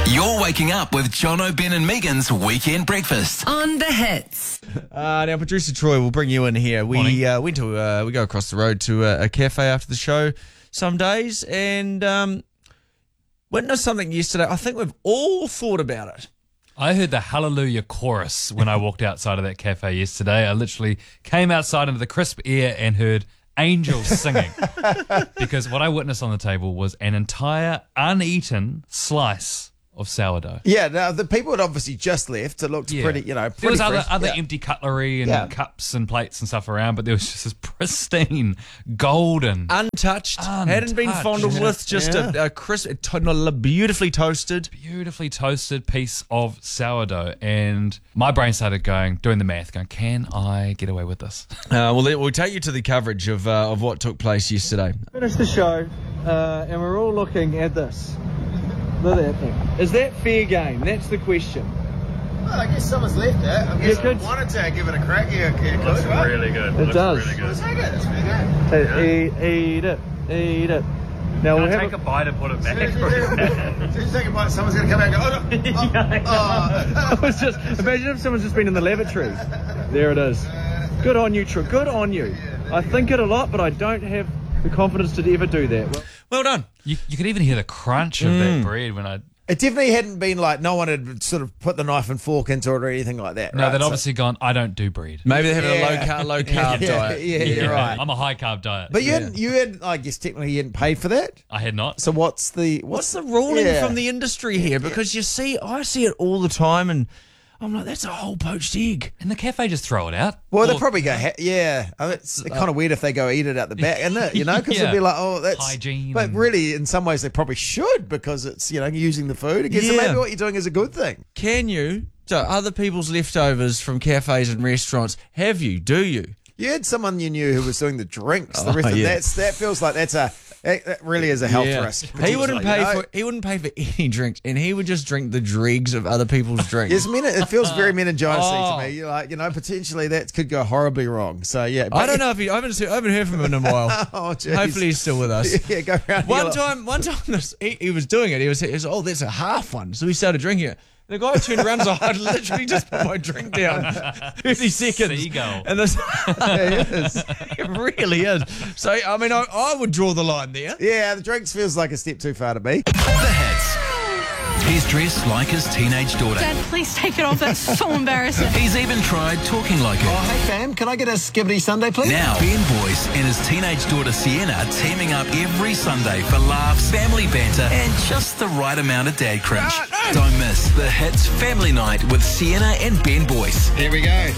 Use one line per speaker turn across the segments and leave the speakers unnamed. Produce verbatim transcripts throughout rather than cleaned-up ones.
You're waking up with Jono, Ben and Megan's Weekend Breakfast.
On the hits.
Uh, now, producer Troy will bring you in here. We uh, went to uh, we go across the road to a, a cafe after the show some days and um, witnessed something yesterday. I think we've all thought about it.
I heard the Hallelujah chorus when I walked outside of that cafe yesterday. I literally came outside into the crisp air and heard angels singing. Because what I witnessed on the table was an entire uneaten slice of sourdough.
Yeah, now the people had obviously just left. It looked
Yeah.
pretty, you know, pretty
There was other,
fresh.
other
Yeah.
empty cutlery and
Yeah.
cups and plates and stuff around, but there was just this pristine, golden,
Untouched, hadn't been
Untouched.
fondled
Yeah.
with, just a, a crisp, a to- beautifully toasted.
beautifully toasted piece of sourdough. And my brain started going, doing the math, going, can I get away with this?
Uh, well, we'll take you to the coverage of uh, of what took place yesterday.
Finished the show, uh, and we're all looking at this. Look at that thing. Is that fair game? That's the question.
Well, I guess someone's left it. I guess
You could-
I wanted to give it a crack. Yeah, yeah, it
Looks
could, right?
really good.
It
Looks
does.
really good.
Let's take it. It's fair game.
Hey, eat, eat it, eat it. Now we'll
I'll
have
take a bite and put it back.
As soon as you take a bite, someone's going to come out and go, oh, no. Oh, oh.
I was just imagine if someone's just been in the lavatory. There it is. Good on you, Troy. Good on you. I think it a lot, but I don't have the confidence to ever do that. Well,
Well done.
You, you could even hear the crunch of that bread when I...
It definitely hadn't been like no one had sort of put the knife and fork into it or anything like that.
No,
right?
they'd
So-
obviously gone, I don't do bread.
Maybe they're having
Yeah.
a low carb, low carb
yeah,
diet.
Yeah, you're right.
I'm a high carb diet.
But you hadn't, you had, I guess technically you hadn't paid for that.
I had not.
So what's the
What's the ruling
Yeah.
from the industry here? Because you see, I see it all the time, and I'm like, that's a whole poached egg.
And the cafe just throw it out.
Well, they
Or
probably go, ha- yeah. I mean, it's kind of weird if they go eat it out the back, isn't it? You know, because
Yeah.
they'd be like, oh, that's
Hygiene
But
and-
really, in some ways, they probably should because it's you know using the food. I guess so
Yeah.
maybe what you're doing is a good thing.
Can you? So other people's leftovers from cafes and restaurants, have you? Do you?
You had someone you knew who was doing the drinks. The
Oh,
rest of
yeah.
that's that feels like that's a that that really is a health
Yeah.
risk.
He wouldn't pay
You know?
for he wouldn't pay for any drinks, and he would just drink the dregs of other people's drinks.
Yes, men, it feels very meningitis
Oh.
to me. You're like, you know, potentially that could go horribly wrong. So yeah,
I don't know if he. I haven't, seen, I haven't heard from him in a while.
Oh, jeez.
Hopefully, he's still with us.
Yeah, go around.
One
you're like-
time, one time, this, he, he was doing it. He was, he was, oh, that's a half one. So he started drinking it. The guy turned around and was like, I literally just put my drink down thirty seconds.
Seagull.
And this,
Yeah, it is.
it really is. So, I mean, I, I would draw the line there.
Yeah, the drinks feels like a step too far to me.
The hits. He's dressed like his teenage daughter.
Dad, please take it off. That's so embarrassing.
He's even tried talking like her.
Oh, hey, fam, can I get a skibbity Sunday, please?
Now, Ben Boyce and his teenage daughter Sienna teaming up every Sunday for laughs, family banter, and just the right amount of dad cringe. Don't miss the Hits Family Night with Sienna and Ben Boyce.
Here we go.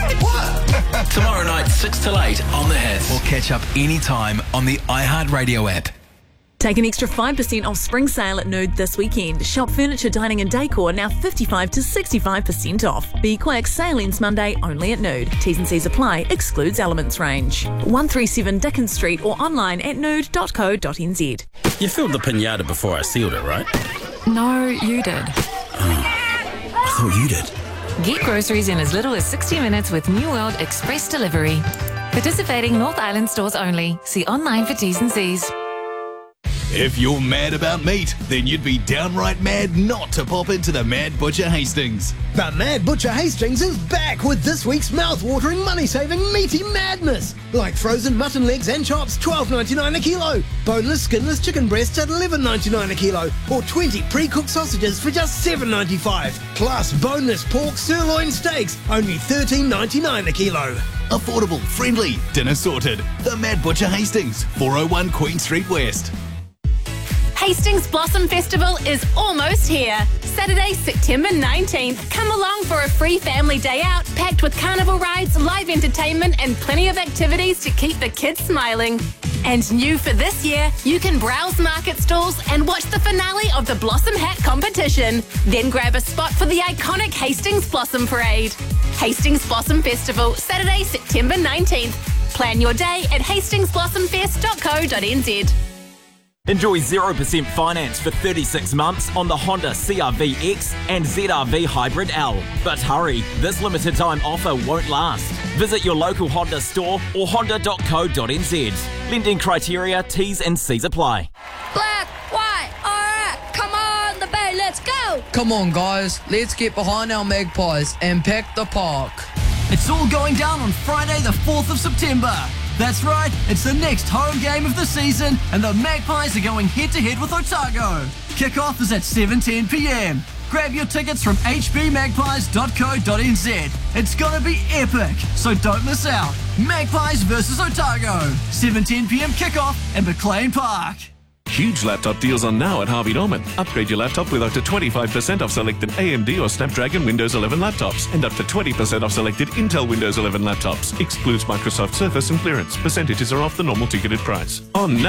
Tomorrow night, six till eight on the Hits. Or catch up anytime on the iHeartRadio app.
Take an extra five percent off spring sale at Nude this weekend. Shop furniture, dining and decor now fifty-five to sixty-five percent off. Be quick, sale ends Monday only at Nude. T's and C's apply, excludes elements range. one thirty-seven Dickens Street or online at nude dot co dot n z.
You filled the pinata before I sealed it, right?
No, you did.
I thought you did.
Get groceries in as little as sixty minutes with New World Express Delivery. Participating North Island stores only. See online for T's and C's.
If you're mad about meat, then you'd be downright mad not to pop into the Mad Butcher Hastings.
The Mad Butcher Hastings is back with this week's mouth-watering, money-saving meaty madness. Like frozen mutton legs and chops, twelve ninety-nine a kilo. Boneless, skinless chicken breasts at eleven ninety-nine a kilo. Or twenty pre-cooked sausages for just seven ninety-five. Plus boneless pork sirloin steaks, only thirteen ninety-nine a kilo.
Affordable, friendly, dinner sorted. The Mad Butcher Hastings, four oh one Queen Street West.
Hastings Blossom Festival is almost here. Saturday, September nineteenth. Come along for a free family day out, packed with carnival rides, live entertainment, and plenty of activities to keep the kids smiling. And new for this year, you can browse market stalls and watch the finale of the Blossom Hat competition. Then grab a spot for the iconic Hastings Blossom Parade. Hastings Blossom Festival, Saturday, September nineteenth. Plan your day at hastings blossom fest dot co dot n z.
Enjoy zero percent finance for thirty-six months on the Honda C R V X and Z R V Hybrid L. But hurry, this limited time offer won't last. Visit your local Honda store or honda dot co dot n z. Lending criteria, T's and C's apply.
Black, white, alright, come on the bay, let's go!
Come on, guys, let's get behind our Magpies and pack the park.
It's all going down on Friday the fourth of September. That's right, it's the next home game of the season and the Magpies are going head-to-head with Otago. Kickoff is at seven ten p m. Grab your tickets from h b magpies dot co dot n z. It's gonna be epic, so don't miss out. Magpies versus Otago. seven ten p m kickoff in McLean Park.
Huge laptop deals on now at Harvey Norman. Upgrade your laptop with up to twenty-five percent off selected A M D or Snapdragon Windows eleven laptops and up to twenty percent off selected Intel Windows eleven laptops. Excludes Microsoft Surface and clearance. Percentages are off the normal ticketed price. On